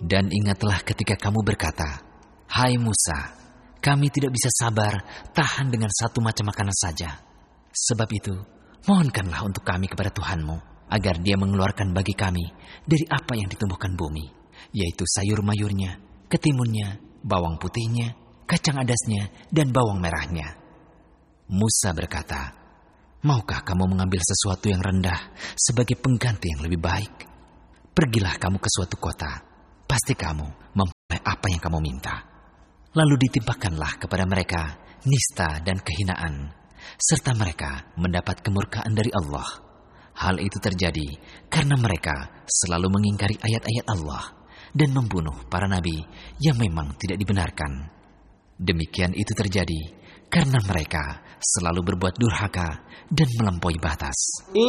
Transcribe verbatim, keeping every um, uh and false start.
Dan ingatlah ketika kamu berkata, "Hai Musa, kami tidak bisa sabar tahan dengan satu macam makanan saja. Sebab itu, mohonkanlah untuk kami kepada Tuhanmu, agar Dia mengeluarkan bagi kami dari apa yang ditumbuhkan bumi, yaitu sayur mayurnya, ketimunnya, bawang putihnya, kacang adasnya, dan bawang merahnya." Musa berkata, "Maukah kamu mengambil sesuatu yang rendah sebagai pengganti yang lebih baik? Pergilah kamu ke suatu kota. Pasti kamu memperoleh apa yang kamu minta." Lalu ditimpakanlah kepada mereka nista dan kehinaan, serta mereka mendapat kemurkaan dari Allah. Hal itu terjadi karena mereka selalu mengingkari ayat-ayat Allah dan membunuh para nabi yang memang tidak dibenarkan. Demikian itu terjadi karena mereka selalu berbuat durhaka dan melampaui batas.